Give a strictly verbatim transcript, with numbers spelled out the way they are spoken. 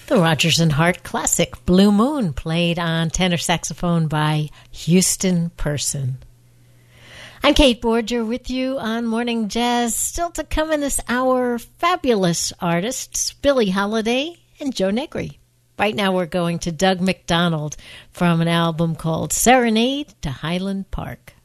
The Rodgers and Hart classic, Blue Moon, played on tenor saxophone by Houston Person. I'm Kate Borger with you on Morning Jazz. Still to come in this hour, fabulous artists, Billie Holiday and Joe Negri. Right now we're going to Doug McDonald from an album called Serenade to Highland Park.